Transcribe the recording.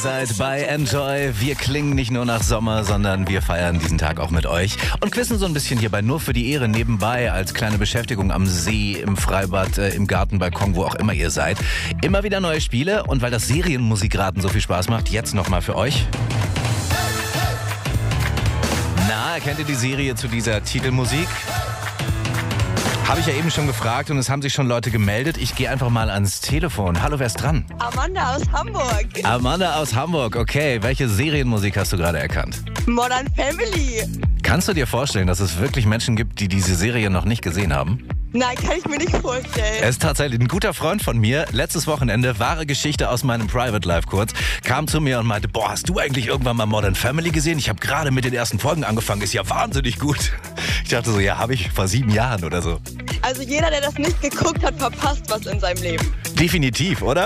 seid bei Enjoy. Wir klingen nicht nur nach Sommer, sondern wir feiern diesen Tag auch mit euch und quizzen so ein bisschen hierbei nur für die Ehre nebenbei als kleine Beschäftigung am See, im Freibad, im Garten, Balkon, wo auch immer ihr seid. Immer wieder neue Spiele und weil das Serienmusikraten so viel Spaß macht, jetzt nochmal für euch. Na, kennt ihr die Serie zu dieser Titelmusik? Habe ich ja eben schon gefragt und es haben sich schon Leute gemeldet. Ich gehe einfach mal ans Telefon. Hallo, wer ist dran? Amanda aus Hamburg. Amanda aus Hamburg, okay. Welche Serienmusik hast du gerade erkannt? Modern Family. Kannst du dir vorstellen, dass es wirklich Menschen gibt, die diese Serie noch nicht gesehen haben? Nein, kann ich mir nicht vorstellen. Er ist tatsächlich ein guter Freund von mir. Letztes Wochenende, wahre Geschichte aus meinem Private Life kurz, kam zu mir und meinte, boah, hast du eigentlich irgendwann mal Modern Family gesehen? Ich habe gerade mit den ersten Folgen angefangen, ist ja wahnsinnig gut. Ich dachte so, ja, habe ich vor 7 Jahren oder so. Also jeder, der das nicht geguckt hat, verpasst was in seinem Leben. Definitiv, oder?